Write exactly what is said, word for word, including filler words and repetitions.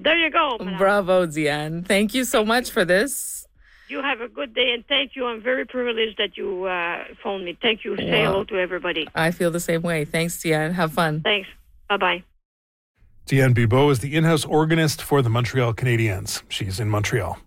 There you go. Madame. Bravo, Diane. Thank you so much for this. You have a good day, and thank you. I'm very privileged that you uh, phoned me. Thank you. Say Wow. hello to everybody. I feel the same way. Thanks, Diane. Have fun. Thanks. Bye-bye. Diane Bibeau is the in-house organist for the Montreal Canadiens. She's in Montreal.